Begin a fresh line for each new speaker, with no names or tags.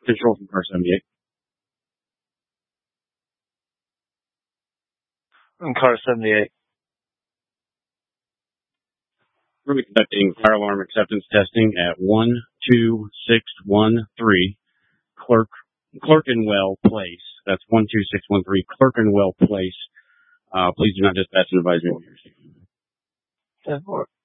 Control from car 78.
Car 78.
We're going to be conducting fire alarm acceptance testing at 12613 Clerkenwell Place. That's 12613 Clerkenwell Place. Please do not dispatch and advise me when you're receiving.
10-4.